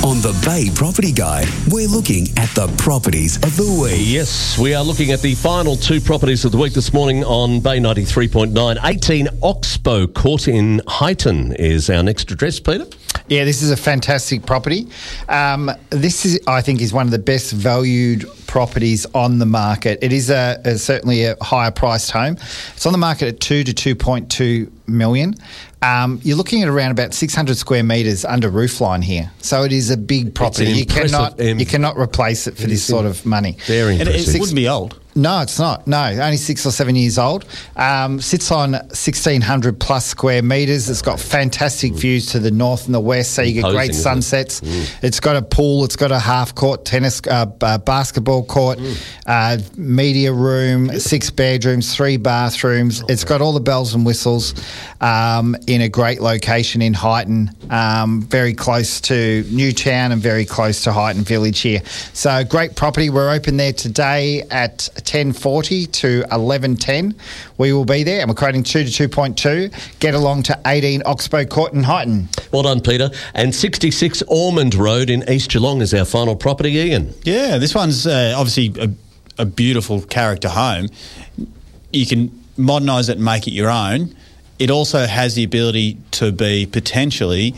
On the Bay Property Guide, we're looking at the properties of the week. Yes, we are looking at the final two properties of the week this morning on Bay 93.9. 18 Oxbow Court in Highton is our next address, Peter. Yeah, this is a fantastic property. This is, I think, is one of the best valued properties on the market. It is certainly a higher priced home. It's on the market at 2 to 2.2 million. You're looking at around about 600 square metres under roofline here. So it is a big property. You cannot replace it for this sort of money. Very impressive. It wouldn't be old. No, it's not. No, only 6 or 7 years old. Sits on 1,600 plus square metres. It's got fantastic views to the north and the west, so you get great sunsets. It's got a pool. It's got a half court tennis, basketball court, media room, 6 bedrooms, 3 bathrooms. It's got all the bells and whistles in a great location in Highton, very close to Newtown and very close to Highton Village here. So great property. We're open there today at 10:40 to 11:10. We will be there, and we're quoting 2 to 2.2. Get along to 18 Oxbow Court in Highton. Well done, Peter. And 66 Ormond Road in East Geelong is our final property, Ian. Yeah, this one's obviously a beautiful character home. You can modernise it and make it your own. It also has the ability to be potentially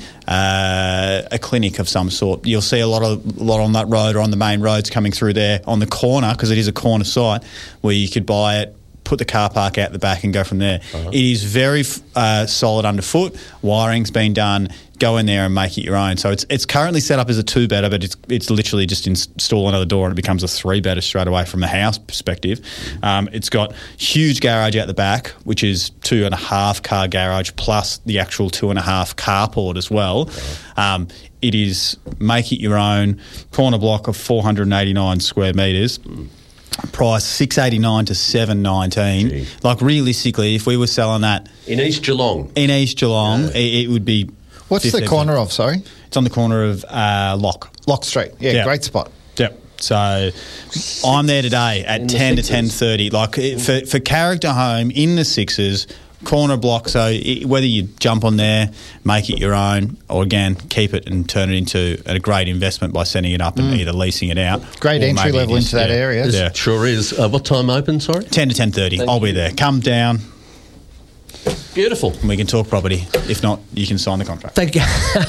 a clinic of some sort. You'll see a lot on that road or on the main roads coming through there on the corner, because it is a corner site where you could buy it, put the car park out the back and go from there. It is very solid underfoot. Wiring's been done. Go in there and make it your own. So it's currently set up as a 2-bedder, but it's literally just install another door and it becomes a 3-bedder straight away from a house perspective. It's got huge garage out the back, which is 2.5 car garage plus the actual 2.5 carport as well. It is make it your own, corner block of 489 square metres. Price 689 to 719. Gee. Like realistically, if we were selling that In East Geelong. it would be. What's the corner of, sorry? It's on the corner of Lock Street. Yeah, great spot. Yep. So I'm there today at 10 to 10:30. Like for character home in the Sixers, corner block. So whether you jump on there, make it your own, or again keep it and turn it into a great investment by setting it up and either leasing it out. Great entry level into that area. Yeah, sure is. What time open, sorry? 10 to 10:30. I'll be there. Come down. Beautiful. And we can talk property. If not, you can sign the contract. Thank you.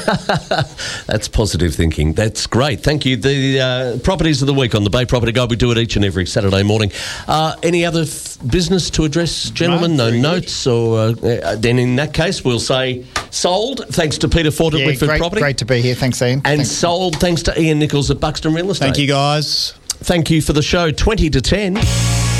That's positive thinking. That's great. Thank you. The properties of the week on the Bay Property Guide. We do it each and every Saturday morning. Any other business to address, gentlemen? No notes? Or then in that case, we'll say sold. Thanks to Peter Ford at Whitford Property. Great to be here. Thanks, Ian. And sold thanks to Ian Nichols at Buxton Real Estate. Thank you, guys. Thank you for the show. 20 to 10.